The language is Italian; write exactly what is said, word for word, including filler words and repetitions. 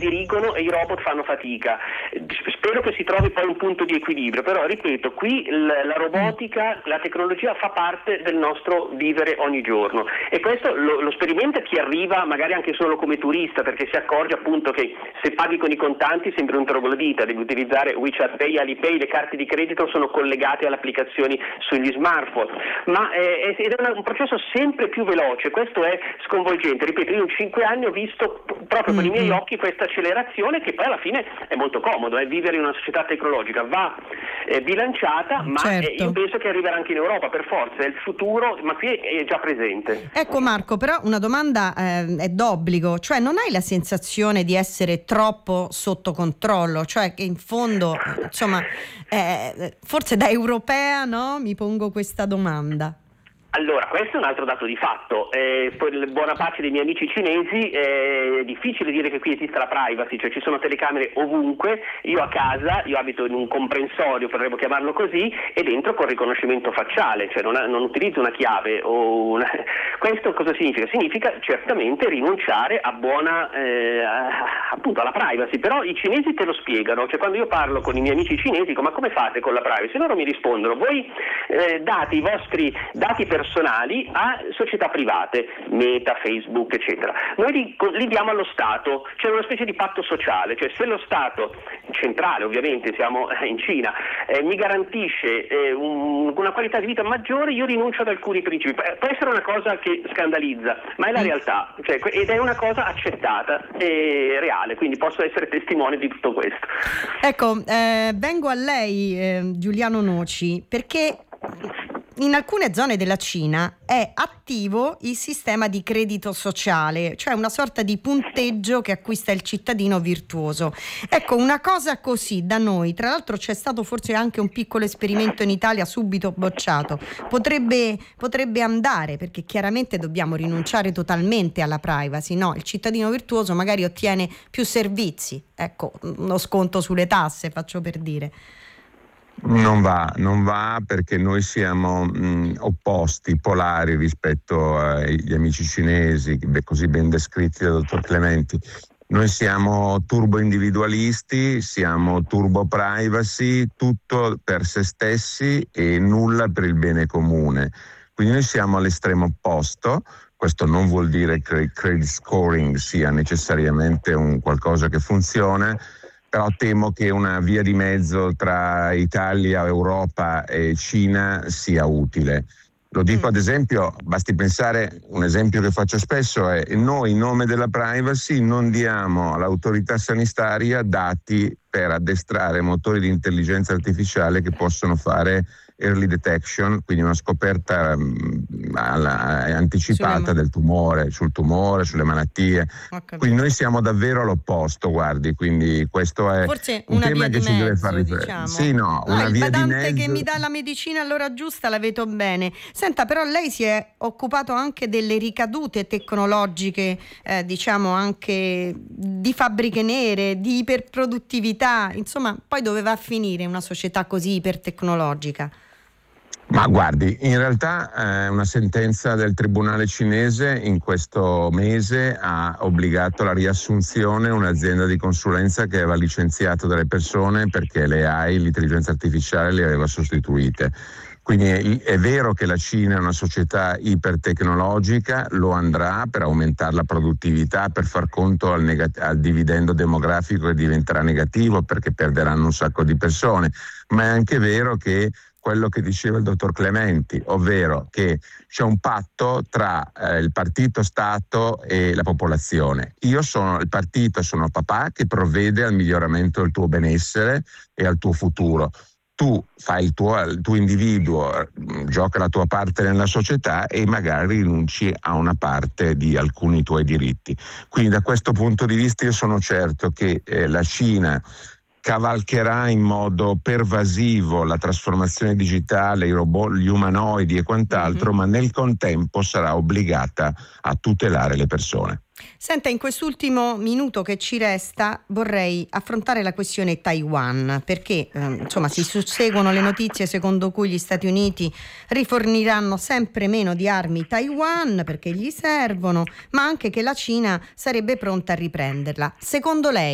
dirigono e i robot fanno fatica. Spero che si trovi poi un punto di equilibrio, però ripeto, qui l- la robotica, la tecnologia fa parte del nostro vivere ogni giorno, e questo lo, lo sperimenta chi arriva magari anche solo come turista, perché si accorge appunto che se paghi con i contanti sembra un troglodita, devi utilizzare WeChat Pay, Alipay, le carte di credito sono collegate alle applicazioni sugli smartphone, ma è, è, è un processo sempre più veloce. Questo è sconvolgente, ripeto, io in cinque anni ho visto proprio con i miei occhi questa accelerazione, che poi alla fine è molto comodo, è vivere in una società tecnologica, va eh, bilanciata, ma certo. eh, io penso che arriverà anche in Europa per forza, è il futuro, ma qui è, è già presente. Ecco Marco, però una domanda eh, è d'obbligo, cioè non hai la sensazione di essere troppo sotto controllo, cioè che in fondo, insomma, eh, forse da europea, no? Mi pongo questa domanda. Allora, questo è un altro dato di fatto. Eh, per buona parte dei miei amici cinesi eh, è difficile dire che qui esista la privacy, cioè ci sono telecamere ovunque. Io a casa, io abito in un comprensorio, potremmo chiamarlo così, e dentro con riconoscimento facciale, cioè non, ha, non utilizzo una chiave o una... Questo cosa significa? Significa certamente rinunciare a buona eh, appunto alla privacy, però i cinesi te lo spiegano, cioè quando io parlo con i miei amici cinesi dico: ma come fate con la privacy? Loro mi rispondono: voi eh, date i vostri dati personali personali a società private, Meta, Facebook, eccetera. Noi li, li diamo allo Stato, c'è una specie di patto sociale, cioè se lo Stato centrale, ovviamente siamo in Cina, eh, mi garantisce eh, un, una qualità di vita maggiore, io rinuncio ad alcuni principi. Può essere una cosa che scandalizza, ma è la realtà, cioè, ed è una cosa accettata e reale, quindi posso essere testimone di tutto questo. Ecco, eh, vengo a lei, eh, Giuliano Noci, perché in alcune zone della Cina è attivo il sistema di credito sociale, cioè una sorta di punteggio che acquista il cittadino virtuoso. Ecco, una cosa così da noi, tra l'altro c'è stato forse anche un piccolo esperimento in Italia subito bocciato, potrebbe, potrebbe andare, perché chiaramente dobbiamo rinunciare totalmente alla privacy, no? Il cittadino virtuoso magari ottiene più servizi, ecco, uno sconto sulle tasse, faccio per dire. Non va, non va perché noi siamo mh, opposti, polari rispetto agli amici cinesi, così ben descritti dal dottor Clementi. Noi siamo turbo individualisti, siamo turbo privacy, tutto per se stessi e nulla per il bene comune. Quindi noi siamo all'estremo opposto. Questo non vuol dire che il credit scoring sia necessariamente un qualcosa che funziona, però temo che una via di mezzo tra Italia, Europa e Cina sia utile. Lo dico ad esempio, basti pensare, un esempio che faccio spesso è: noi in nome della privacy non diamo all'autorità sanitaria dati per addestrare motori di intelligenza artificiale che possono fare early detection, quindi una scoperta um, alla, anticipata sulle... del tumore, sul tumore, sulle malattie. Quindi noi siamo davvero all'opposto, guardi, quindi questo è forse un una tema via che di ci mezzo, deve far riflettere. Diciamo. Sì, no, no, una il via di badante mezzo che mi dà la medicina all'ora giusta la vedo bene. Senta, però lei si è occupato anche delle ricadute tecnologiche, eh, diciamo anche di fabbriche nere, di iperproduttività, insomma, poi dove va a finire una società così ipertecnologica? Ma guardi, in realtà eh, una sentenza del tribunale cinese in questo mese ha obbligato la riassunzione un'azienda di consulenza che aveva licenziato delle persone perché le A I, l'intelligenza artificiale, le aveva sostituite. Quindi è, è vero che la Cina è una società ipertecnologica, lo andrà per aumentare la produttività, per far conto al, negat- al dividendo demografico che diventerà negativo perché perderanno un sacco di persone, ma è anche vero che quello che diceva il dottor Clementi, ovvero che c'è un patto tra eh, il partito Stato e la popolazione. Io sono il partito, sono papà che provvede al miglioramento del tuo benessere e al tuo futuro. Tu fai il tuo, il tuo individuo, gioca la tua parte nella società e magari rinunci a una parte di alcuni tuoi diritti. Quindi da questo punto di vista io sono certo che eh, la Cina cavalcherà in modo pervasivo la trasformazione digitale, i robot, gli umanoidi e quant'altro, mm-hmm. ma nel contempo sarà obbligata a tutelare le persone. Senta, in quest'ultimo minuto che ci resta vorrei affrontare la questione Taiwan, perché eh, insomma si susseguono le notizie secondo cui gli Stati Uniti riforniranno sempre meno di armi Taiwan perché gli servono, ma anche che la Cina sarebbe pronta a riprenderla. Secondo lei